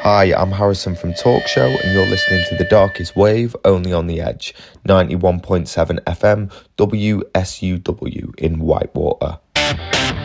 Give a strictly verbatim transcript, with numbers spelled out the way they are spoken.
Hi, I'm Harrison from Talk Show, and you're listening to The Darkest Wave, only on The Edge, ninety-one point seven F M, W S U W in Whitewater.